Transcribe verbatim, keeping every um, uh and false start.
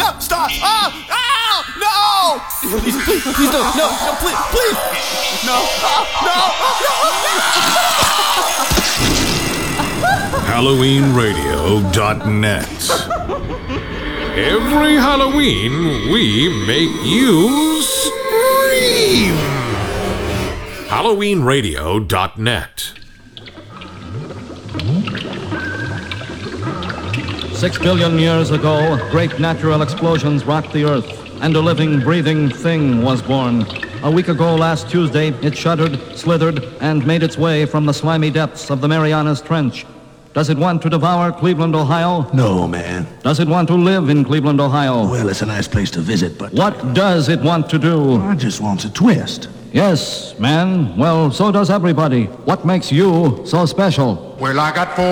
Ah! Stop! Ah! Ah! No! Please, please, please, no, no, no, please, please! No! No! Halloween Radio dot net. Every Halloween, we make you scream. Halloween Radio dot net. Six billion years ago, great natural explosions rocked the Earth, and a living, breathing thing was born. A week ago last Tuesday, it shuddered, slithered, and made its way from the slimy depths of the Marianas Trench. Does it want to devour Cleveland, Ohio? No, man. Does it want to live in Cleveland, Ohio? Well, it's a nice place to visit, but... What does it want to do? I just want a twist. Yes, man. Well, so does everybody. What makes you so special? Well, I got four